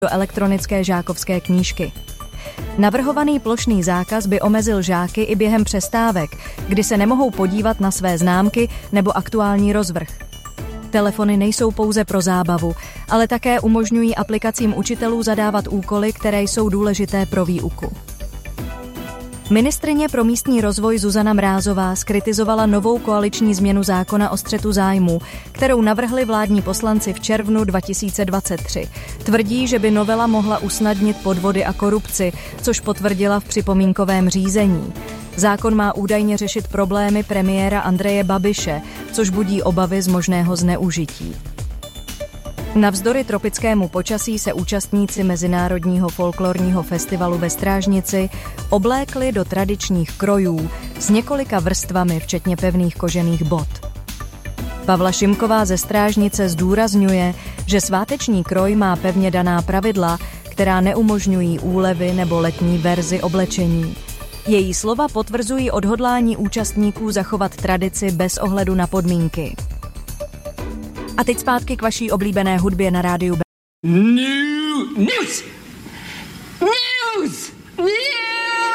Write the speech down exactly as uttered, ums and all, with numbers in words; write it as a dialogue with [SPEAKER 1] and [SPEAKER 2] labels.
[SPEAKER 1] do elektronické žákovské knížky. Navrhovaný plošný zákaz by omezil žáky i během přestávek, kdy se nemohou podívat na své známky nebo aktuální rozvrh. Telefony nejsou pouze pro zábavu, ale také umožňují aplikacím učitelů zadávat úkoly, které jsou důležité pro výuku. Ministryně pro místní rozvoj Zuzana Mrázová zkritizovala novou koaliční změnu zákona o střetu zájmů, kterou navrhli vládní poslanci v červnu dva tisíce dvacet tři. Tvrdí, že by novela mohla usnadnit podvody a korupci, což potvrdila v připomínkovém řízení. Zákon má údajně řešit problémy premiéra Andreje Babiše, což budí obavy z možného zneužití. Navzdory tropickému počasí se účastníci Mezinárodního folklorního festivalu ve Strážnici oblékli do tradičních krojů s několika vrstvami, včetně pevných kožených bot. Pavla Šimková ze Strážnice zdůrazňuje, že sváteční kroj má pevně daná pravidla, která neumožňují úlevy nebo letní verzi oblečení. Její slova potvrzují odhodlání účastníků zachovat tradici bez ohledu na podmínky. A teď zpátky k vaší oblíbené hudbě na rádiu B.
[SPEAKER 2] New news! News! News!